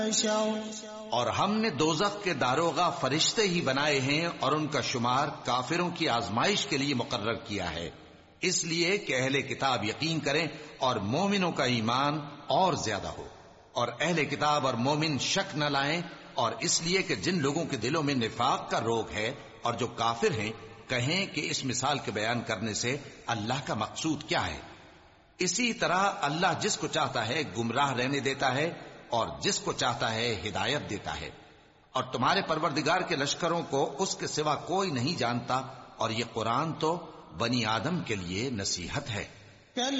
और हमने दोज़ख के दारोगा फरिश्ते ही बनाए हैं और उनका शुमार काफिरों की आजमाइश के लिए मुकर्रर किया है, इसलिए कि अहले किताब यकीन करें और मोमिनों का ईमान और ज्यादा हो, और अहले किताब और मोमिन शक न लाएं, और इसलिए कि जिन लोगों के दिलों में निफाक का रोग है और जो काफिर हैं कहें कि इस मिसाल के बयान करने से अल्लाह का मकसूद क्या है। इसी तरह अल्लाह जिसको चाहता है गुमराह रहने देता है और जिसको चाहता है हिदायत देता है, और तुम्हारे परवरदिगार के लश्करों को उसके सिवा कोई नहीं जानता, और ये कुरान तो बनी आदम के लिए नसीहत है।